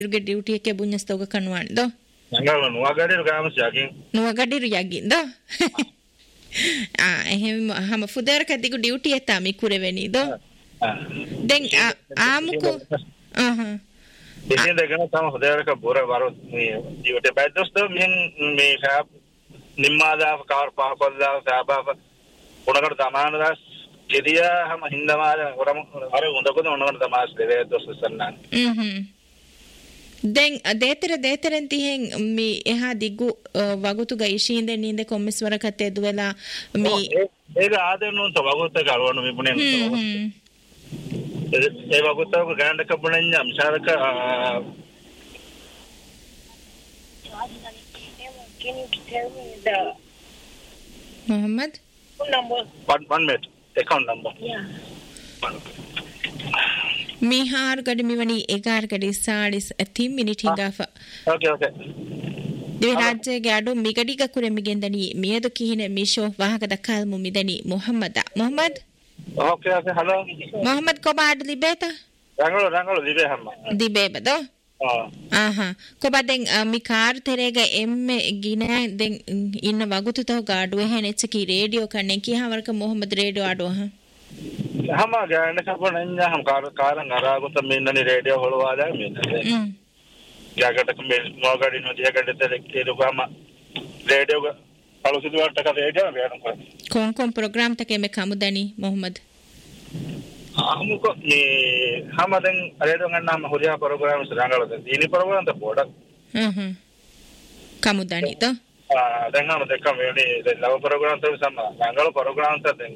irge duty ke bunyas toga kanwan do Nangalo nuagadiru kama siakin. nuagadiru yagin do එහෙම හැම ෆුදර් කදිගු duty එතා මිකුරෙ වෙනි දෝ දැන් ආමුකෝ ඉතින් දෙකම තම ෆුදර් ක බොර වර මේ ඩියුටි බයිදොස් දෝ මින් මේ සාප් නිම්මාදා කාර් පාකොල්ලා සාබා උණකට තමානදාස් ගෙදියා හැම හින්දමාද වරම අර උඳකොද උණකට තමාස් දෙවේ දොස් සන්නන් දැන් දේතරෙන් තිහෙන් මේ එහා දිගු වගුතුග ඉෂීන්දෙන් නින්ද කොම්මිස්වර කතේ දුවලා මේ ඒක ආදෙන්නු තවගුත කරවන්න මිපුනේ ඒ වගුතව ගානක පුණඤ්ඤ අම්සාරක Can you tell me the Muhammad number? One minute. Account number. Yeah. මිහාර් ගඩ මිවනි එගාර් ගඩ සාඩිස් 30 minute හිඟාෆ Okay. දෙවි රාජ්‍යයේ අඩු මිගඩික කුරෙමිගෙන්දනි මියදු කිහින මිෂෝ වාහක දකල් මුමිදනි මොහම්මද Okay, hello. මොහම්මද කොබාඩ ලිබේත ರಂಗಳು ಲಿಬೆ ಹಮ್ಮ දිබේබද කොබදෙන් මි කාර් තෙරේග එම්මෙ ගින දෙන් ඉන්න වගුතුතෝ ගාඩුව හෙනෙච්චකි රේඩියෝ කන්නේ කිහවරක මොහම්මද රේඩියෝ අඩුව हम गए पुणञ्ඤ हम कार ngaragut मिन्ननि रेडियो होलवादा मिन्ननि यागटक मोगडी नो यागडे ते रुगमा रेडियो कलुसिदुවට का रेडियो वेणु कोन प्रोग्राम तके में कामुदनी मोहम्मद हमको ये हम अदन रेडियो गन्ना हम हुरिया प्रोग्राम रंगळद इनी प्रोग्राम त बोड कामुदनी तो දැන් हम දෙක වෙන්නේ ලව ප්‍රෝග්‍රෑම් තමයි සම රංගල ප්‍රෝග්‍රෑම් තමයි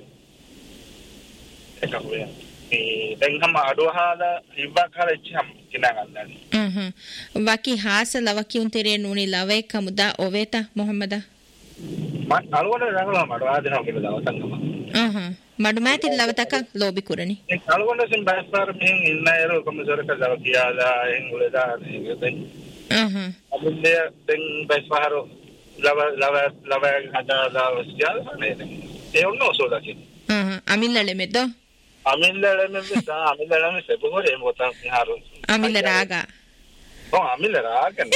දැන් हम අඩුවහලා ඉවක් හරච්චි हम කිනාගන්නනේ වකි හාස ලවකි උන්තරේ නූනි ලවේ කමුදා ඔවේත මොහම්මද මන් අලුවල රංගල මඩවා දෙනවා කියලා දවසක්ම මඩු මෑති ලවතක ලෝබි කුරණි අලුවල සින් බස්පාර මෙන් ඉන්නයරෝ කොමසරක ලව කියාලා එංගුලදා නේ අබුන්නේ දැන් බස්පාරෝ ලව හදාලා වස්තියල් නේ ඒ ඔන්නෝ සෝදාකි අමිල්ලලෙ මෙද අමිල්ලලෙ සෙබුරේ මොතන් හාරු අමිල්ල රාගා අමිල්ල රාගන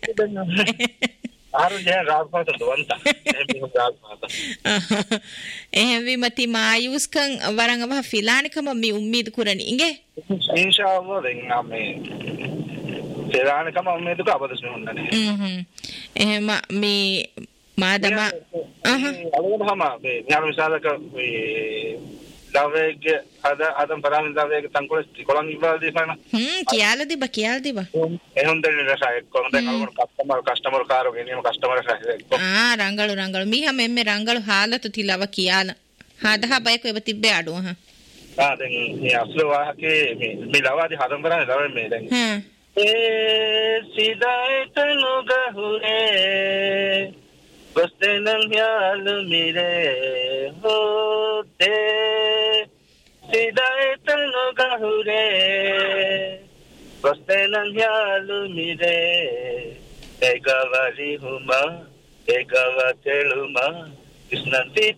ආරු ජේ රාගපාත දවන්ත එහෙම රාගපාත එහෙවි මති මායුස්කන් වරංගව ෆිලානිකම මි උම්මීද කුරණි ඉගේ ඉන්ෂාඅල්ලාහ් දෙන් අපි ෆිලානිකම උම්මීද කවදස් නුන්නනේ එහෙම මේ මාදම අලුවම මේ ඥාන විශාලක මේ ලවේගේ අදම් පරාමින් ලවේගේ තංකොල කොළන් ඉවල් දීපන කියලා දිබ එහෙන් දෙන්නේ රසයි කොහොමද කස්ටමර් කාරෝ ගෙනියම කස්ටමර් රසයි රංගලු මීහම එම්මේ රංගලු හාලතු තිලව කියලා හදහ බයක එව තිබ්බේ අඩුව දැන් මේ අස්ල වාහකේ මේ ලවාදී හදම් කරන්නේ ලවෙ මේ දැන් සිදායිතනු ගහුනේ Gostenan yalu mire hote Sidaitanu gahure Gostenan yalu mire Egavari huma Egavateluma Isnanti